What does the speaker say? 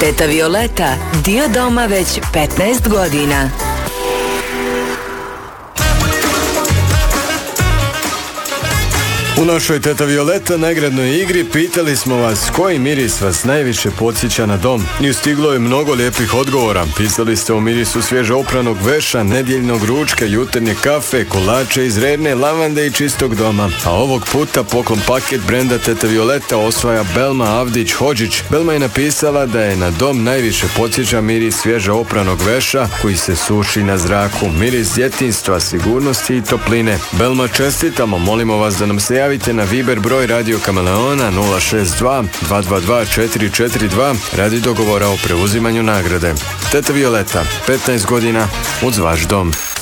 Teta Violeta, dio doma već 15 godina. U našoj Teta Violeta nagradnoj igri pitali smo vas koji miris vas najviše podsjeća na dom. I stiglo je mnogo lijepih odgovora. Pisali ste o mirisu svježe opranog veša, nedjeljnog ručka, jutarnje kafe, kolače iz redne, lavande i čistog doma. A ovog puta poklon paket brenda Teta Violeta osvaja Belma Avdić-Hodžić. Belma je napisala da je na dom najviše podsjeća miris svježe opranog veša koji se suši na zraku. Miris djetinjstva, sigurnosti i topline. Belma, čestitamo, molimo vas da nam se javite na Viber broj Radio Kameleona 062 222 442 radi dogovora o preuzimanju nagrade. Teta Violeta, 15 godina uz vaš dom.